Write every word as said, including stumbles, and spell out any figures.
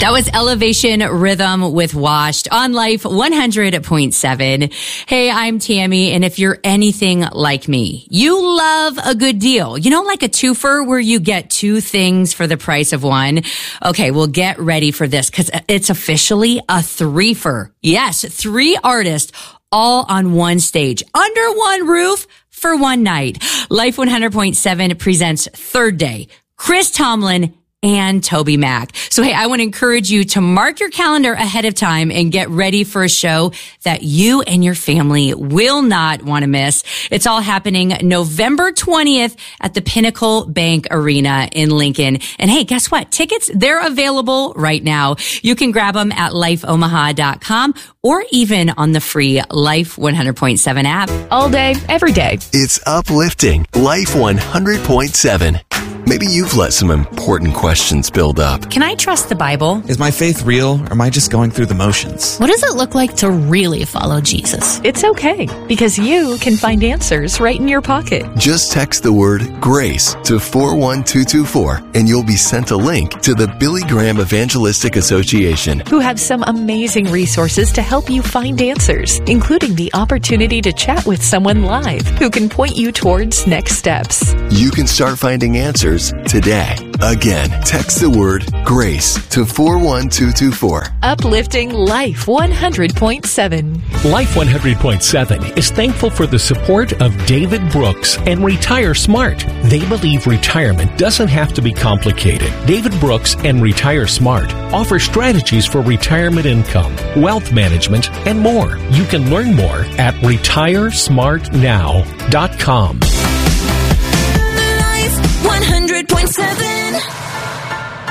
That was Elevation Rhythm with Washed on Life one hundred point seven. Hey, I'm Tammy, and if you're anything like me, you love a good deal. You know, like a twofer where you get two things for the price of one? Okay, well, get ready for this because it's officially a threefer. Yes, three artists all on one stage, under one roof for one night. Life one hundred point seven presents Third Day, Chris Tomlin and Toby Mac. So, hey, I want to encourage you to mark your calendar ahead of time and get ready for a show that you and your family will not want to miss. It's all happening November twentieth at the Pinnacle Bank Arena in Lincoln. And hey, guess what? Tickets, they're available right now. You can grab them at life omaha dot com or even on the free Life one hundred point seven app. All day, every day. It's uplifting. Life one hundred point seven. Maybe you've let some important questions build up. Can I trust the Bible? Is my faith real, or am I just going through the motions? What does it look like to really follow Jesus? It's okay, because you can find answers right in your pocket. Just text the word GRACE to four one two two four, and you'll be sent a link to the Billy Graham Evangelistic Association, who have some amazing resources to help you find answers, including the opportunity to chat with someone live who can point you towards next steps. You can start finding answers today. Again, text the word GRACE to four one two two four. Uplifting Life one hundred point seven. Life one hundred point seven is thankful for the support of David Brooks and Retire Smart. They believe retirement doesn't have to be complicated. David Brooks and Retire Smart offer strategies for retirement income, wealth management, and more. You can learn more at retire smart now dot com. one hundred point seven